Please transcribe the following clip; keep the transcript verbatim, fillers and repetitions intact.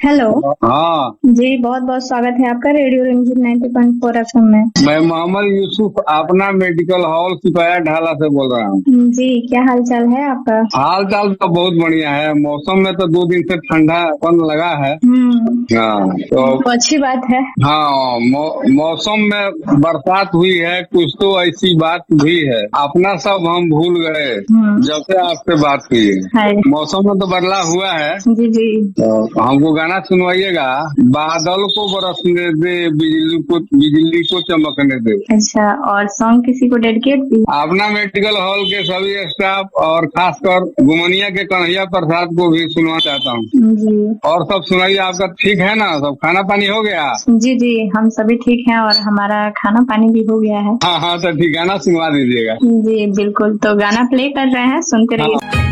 Hello. हाँ जी, बहुत बहुत स्वागत है आपका radio Ranjit ninety point four F M में। मैं मोहम्मद यूसुफ अपना मेडिकल हॉल सिपाया ढाला से बोल रहा हूँ। जी, क्या हाल चाल है आपका? हाल चाल तो बहुत बढ़िया है। मौसम में तो दो दिन से ठंडापन लगा है। हम्म, हाँ तो तो अच्छी बात है। हाँ मौ, मौसम में बरसात हुई है, कुछ तो ऐसी बात भी है, अपना सब हम भूल गए हम्म, जब से आपसे बात की। हाय। मौसम में तो बदलाव हुआ है। जी जी। तो हमको गाना सुनवाइएगा। बादल को बरसने दे, बिजली को बिजली को चमकने दे। अच्छा, और सॉन्ग किसी को डेडिकेट भी? अपना मेडिकल हॉल के सभी स्टाफ और खासकर गुमनिया के कन्हैया प्रसाद को भी सुनवा चाहता हूँ। जी और सब सुनाइए, आपका ठीक है ना? सब खाना पानी हो गया? जी जी, हम सभी ठीक हैं और हमारा खाना पानी भी हो गया है। हाँ हाँ तो ठीक, गाना सुनवा दीजिएगा। जी बिल्कुल, तो गाना प्ले कर रहे हैं, सुनते रहिए। हाँ।